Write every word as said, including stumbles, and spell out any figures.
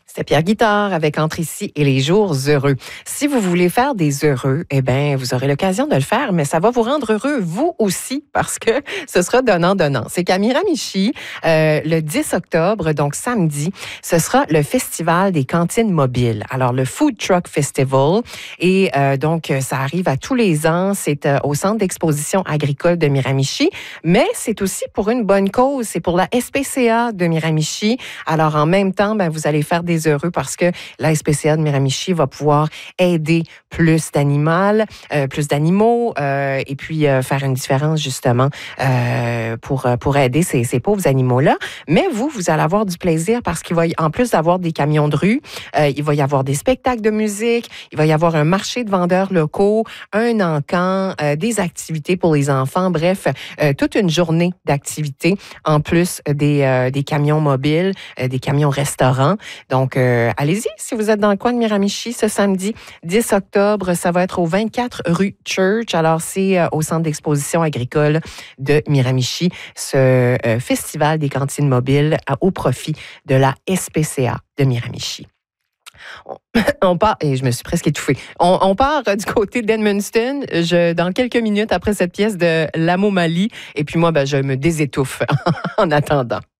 C'était Pierre Guitard avec Entre ici et les jours heureux. Si vous voulez faire des heureux, eh bien, vous aurez l'occasion de le faire, mais ça va vous rendre heureux, vous aussi, parce que ce sera donnant-donnant. C'est qu'à Miramichi, euh, le dix octobre, donc samedi, ce sera le Festival des cantines mobiles. Alors, le Food Truck Festival. Et euh, donc, ça arrive à tous les ans. C'est euh, au Centre d'exposition agricole de Miramichi, mais c'est aussi pour une bonne cause. C'est pour la S P C A de Miramichi. Alors, en même temps, ben, vous allez faire des heureux parce que la S P C A de Miramichi va pouvoir aider plus d'animaux, euh, plus d'animaux euh, et puis euh, faire une différence justement euh, pour, pour aider ces, ces pauvres animaux-là. Mais vous, vous allez avoir du plaisir parce qu'il va, y, en plus d'avoir des camions de rue, euh, il va y avoir des spectacles de musique, il va y avoir un marché de vendeurs locaux, un encan, euh, des activités pour les enfants, bref, euh, toute une journée d'activités en plus des, euh, des camions mobiles, euh, des camions restaurants. Donc, euh, allez-y, si vous êtes dans le coin de Miramichi, ce samedi dix octobre, ça va être au vingt-quatre rue Church. Alors, c'est euh, au Centre d'exposition agricole de Miramichi, ce euh, festival des cantines mobiles à, au profit de la S P C A de Miramichi. On, on part, et je me suis presque étouffée, on, on part du côté d'Edmundston je, dans quelques minutes après cette pièce de L'Amo Mali. Et puis moi, ben, je me désétouffe en attendant.